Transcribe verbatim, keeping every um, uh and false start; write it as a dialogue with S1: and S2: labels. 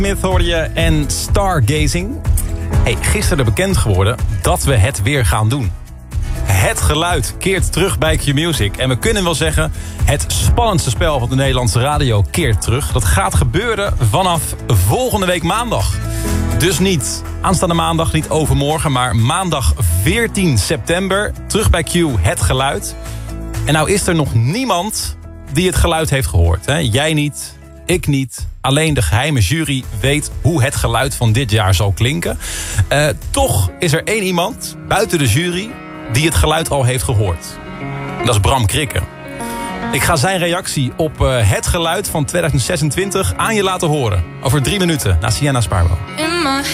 S1: Smith hoorde je en Stargazing. Hey, gisteren bekend geworden dat we het weer gaan doen. Het geluid keert terug bij Q-Music. En we kunnen wel zeggen, het spannendste spel van de Nederlandse radio keert terug. Dat gaat gebeuren vanaf volgende week maandag. Dus niet aanstaande maandag, niet overmorgen, maar maandag veertien september. Terug bij Q, het geluid. En nou is er nog niemand die het geluid heeft gehoord. Hè? Jij niet, ik niet. Alleen de geheime jury weet hoe het geluid van dit jaar zal klinken. Uh, toch is er één iemand buiten de jury die het geluid al heeft gehoord. Dat is Bram Krikke. Ik ga zijn reactie op uh, het geluid van tweeduizend zesentwintig aan je laten horen. Over drie minuten na Sienna Sparbo.